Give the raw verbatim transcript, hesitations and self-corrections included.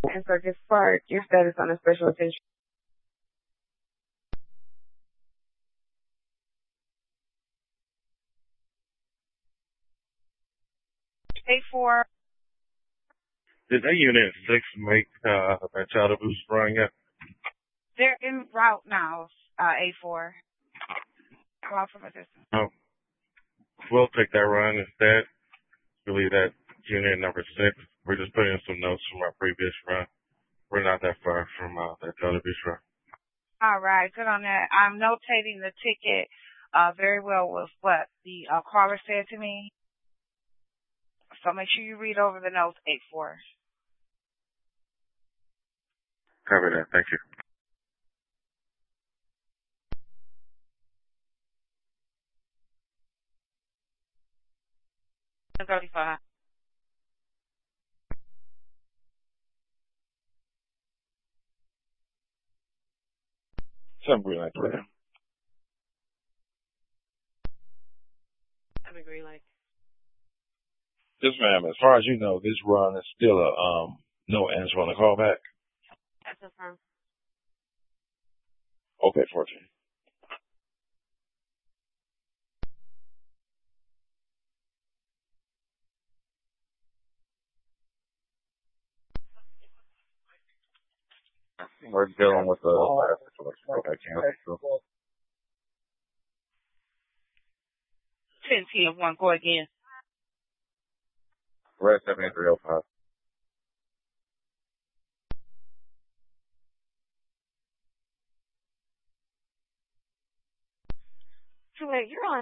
And so just part your status on a special attention. eight four. Did that unit six make uh, that child abuse run yet? They're en route now, uh, A four. Call from a distance. No. We'll take that run instead. We'll leave that unit number six. We're just putting in some notes from our previous run. We're not that far from uh, that child abuse run. All right, good on that. I'm notating the ticket uh, very well with what the uh, caller said to me. So make sure you read over the notes, eight four. Cover that. Thank you. thirty-five. Some green light, please. Have a green light. Yes, ma'am. As far as you know, this run is still a um no answer on the callback. That's confirmed. Okay, fourteen. We're dealing with the last situation. Okay, cancel. ten T of one, go again. Red seventy-three oh five. Too late, you're on